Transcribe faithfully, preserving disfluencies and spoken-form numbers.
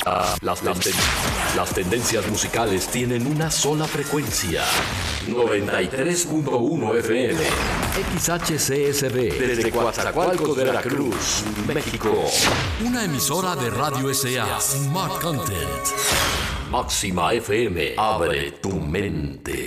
Las, las, ten- las tendencias musicales tienen una sola frecuencia. noventa y tres punto uno F M. X H C S B. Desde Coatzacoalcos, Veracruz, México. Una emisora de Radio S A. Smart Content. Máxima F M. Abre tu mente.